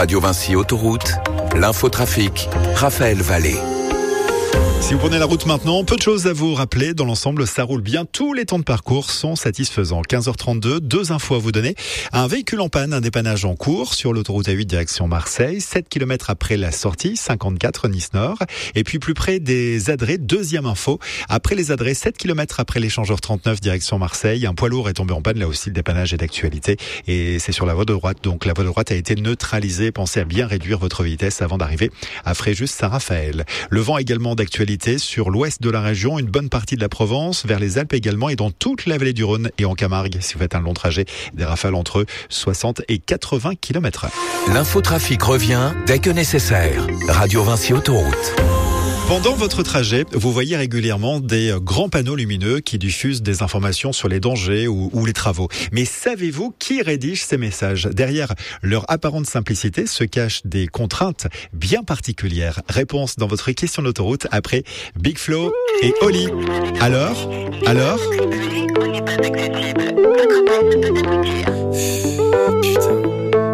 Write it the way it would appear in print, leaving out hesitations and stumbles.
Radio Vinci Autoroute, l'infotrafic, Raphaël Vallée. Si vous prenez la route maintenant, peu de choses à vous rappeler. Dans l'ensemble, ça roule bien. Tous les temps de parcours sont satisfaisants. 15h32, 2 infos à vous donner. Un véhicule en panne, un dépannage en cours sur l'autoroute A8 direction Marseille. 7 km après la sortie, 54 Nice-Nord. Et puis plus près des Adrets, deuxième info. Après les Adrets, 7 km après l'échangeur 39 direction Marseille. Un poids lourd est tombé en panne. Là aussi, le dépannage est d'actualité. Et c'est sur la voie de droite. Donc la voie de droite a été neutralisée. Pensez à bien réduire votre vitesse avant d'arriver à Fréjus-Saint-Raphaël. Le vent également d'actualité sur l'ouest de la région, une bonne partie de la Provence, vers les Alpes également et dans toute la vallée du Rhône et en Camargue. Si vous faites un long trajet, des rafales entre 60 et 80 km/h. L'infotrafic revient dès que nécessaire. Radio Vinci Autoroute. Pendant votre trajet, vous voyez régulièrement des grands panneaux lumineux qui diffusent des informations sur les dangers ou les travaux. Mais savez-vous qui rédige ces messages ? Derrière leur apparente simplicité se cachent des contraintes bien particulières. Réponse dans votre question d'autoroute après Big Flo et Oli. Alors Le véhicule n'est pas accessible. Accordez-nous de vous dire. Putain.